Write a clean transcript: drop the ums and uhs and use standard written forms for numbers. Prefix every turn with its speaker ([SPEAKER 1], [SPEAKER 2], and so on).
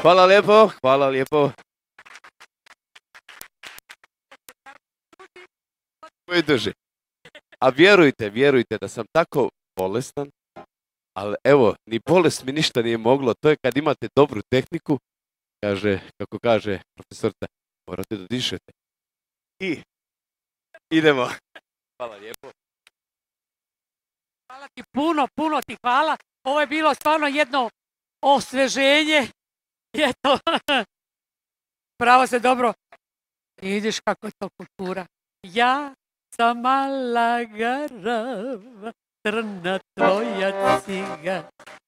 [SPEAKER 1] Hvala lijepo, hvala lijepo. Koji duže. A vjerujte da sam tako bolestan, ali evo, ni bolest mi ništa nije moglo. To je kad imate dobru tehniku, kako kaže profesorca, morate da dišete. I idemo. Hvala lijepo.
[SPEAKER 2] Hvala ti puno ti hvala. Ovo je bilo stvarno jedno osveženje. Eto, pravo se dobro. Vidiš kako je to kultura. Ja sam mala garava, crna tvoja ciga.